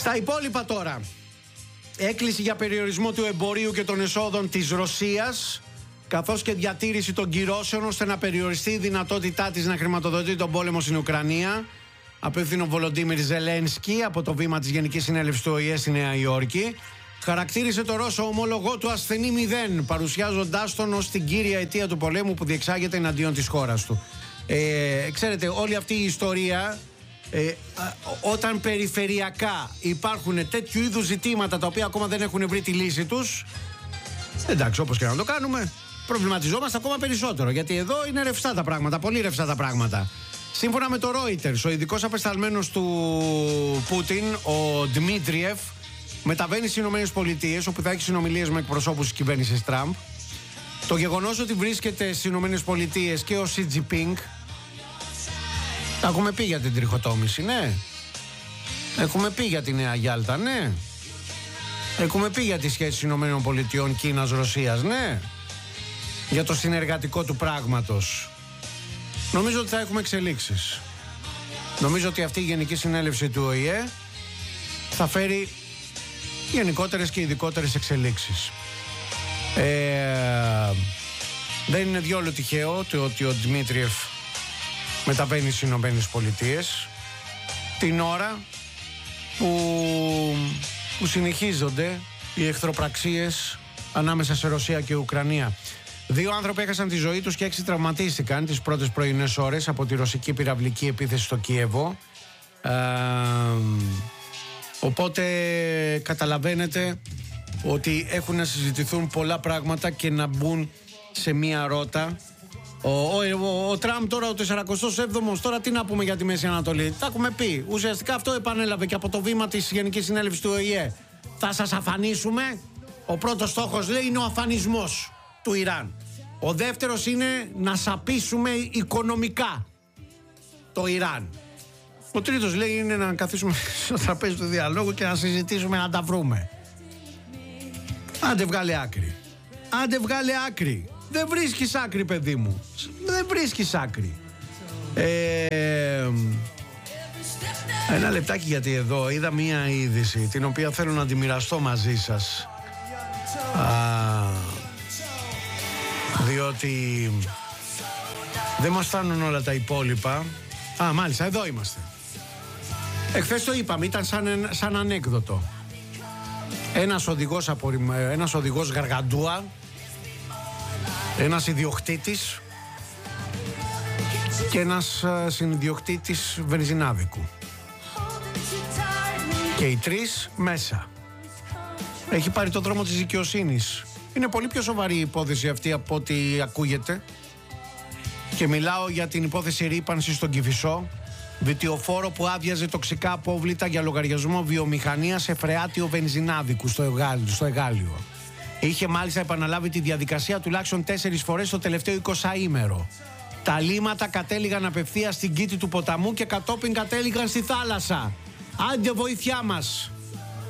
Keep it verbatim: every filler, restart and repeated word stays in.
Στα υπόλοιπα τώρα. Έκκληση για περιορισμό του εμπορίου και των εσόδων της Ρωσίας, καθώς και διατήρηση των κυρώσεων ώστε να περιοριστεί η δυνατότητά της να χρηματοδοτεί τον πόλεμο στην Ουκρανία. Απευθύνω Βολοντίμιρ Ζελένσκι από το βήμα της Γενικής Συνέλευσης του Ο Η Ε στη Νέα Υόρκη. Χαρακτήρισε το Ρώσο ομόλογό του ασθενή μηδέν, παρουσιάζοντάς τον ως την κύρια αιτία του πολέμου που διεξάγεται εναντίον της χώρας του. Ε, ξέρετε, όλη αυτή η ιστορία, ε, όταν περιφερειακά υπάρχουν τέτοιου είδους ζητήματα τα οποία ακόμα δεν έχουν βρει τη λύση τους, εντάξει, όπως και να το κάνουμε, προβληματιζόμαστε ακόμα περισσότερο. Γιατί εδώ είναι ρευστά τα πράγματα, πολύ ρευστά τα πράγματα. Σύμφωνα με το Reuters, ο ειδικός απεσταλμένος του Πούτιν, ο Δημήτριεφ, μεταβαίνει στις ΗΠΑ, όπου θα έχει συνομιλίες με εκπροσώπους της κυβέρνησης Τραμπ. Το γεγονός ότι βρίσκεται στις ΗΠΑ και ο Σι Τζινπίνγκ, έχουμε πει για την τριχοτόμηση, ναι. Έχουμε πει για τη Νέα Γιάλτα, ναι. Έχουμε πει για τις σχέσεις ΗΠΑ, Κίνας, Ρωσίας, ναι. Για το συνεργατικό του πράγματος. Νομίζω ότι θα έχουμε εξελίξεις. Νομίζω ότι αυτή η Γενική Συνέλευση του Ο Η Ε θα φέρει γενικότερες και ειδικότερες εξελίξεις. Ε, δεν είναι διόλου τυχαίο το ότι ο Δημήτριεφ μεταβαίνει στις Ηνωμένες Πολιτείες την ώρα που, που συνεχίζονται οι εχθροπραξίες ανάμεσα σε Ρωσία και Ουκρανία. Δύο άνθρωποι έχασαν τη ζωή τους και έξι τραυματίστηκαν τις πρώτες πρωινές ώρες από τη ρωσική πυραυλική επίθεση στο Κίεβο. Ε, οπότε καταλαβαίνετε ότι έχουν να συζητηθούν πολλά πράγματα και να μπουν σε μία ρότα. Ο, ο, ο, ο Τραμπ τώρα, ο σαραντά έβδομος, τώρα τι να πούμε για τη Μέση Ανατολή. Τα έχουμε πει. Ουσιαστικά αυτό επανέλαβε και από το βήμα της Γενικής Συνέλευσης του Ο Η Ε. Θα σας αφανίσουμε. Ο πρώτος στόχος, λέει, είναι ο αφανισμός του Ιράν. Ο δεύτερος είναι να σαπίσουμε οικονομικά το Ιράν. Ο τρίτος, λέει, είναι να καθίσουμε στο τραπέζι του διαλόγου και να συζητήσουμε, να τα βρούμε. Άντε βγάλε άκρη. Άντε βγάλε άκρη. Δεν βρίσκεις άκρη, παιδί μου. Δεν βρίσκεις άκρη. Ε, ένα λεπτάκι, γιατί εδώ είδα μία είδηση την οποία θέλω να τη μοιραστώ μαζί σας. Α, διότι δεν μας φτάνουν όλα τα υπόλοιπα. Α, μάλιστα, εδώ είμαστε. Εχθές το είπαμε, ήταν σαν, σαν ανέκδοτο. Ένας οδηγός, από, ένας οδηγός γαργαντούα, ένας ιδιοκτήτης και ένας συνιδιοκτήτης βενζινάδικου. Και οι τρεις μέσα. Έχει πάρει το δρόμο της δικαιοσύνης. Είναι πολύ πιο σοβαρή η υπόθεση αυτή από ό,τι ακούγεται. Και μιλάω για την υπόθεση ρύπανσης στον Κηφισό. Βιτιοφόρο που άδειαζε τοξικά απόβλητα για λογαριασμό βιομηχανίας σε φρεάτιο βενζινάδικου στο Εγάλιο, στο Εγάλιο. Είχε μάλιστα επαναλάβει τη διαδικασία τουλάχιστον τέσσερις φορές το τελευταίο εικοσαήμερο. Τα λίμματα κατέληγαν απευθείας στην κήτη του ποταμού και κατόπιν κατέληγαν στη θάλασσα. Άντε βοήθειά μας!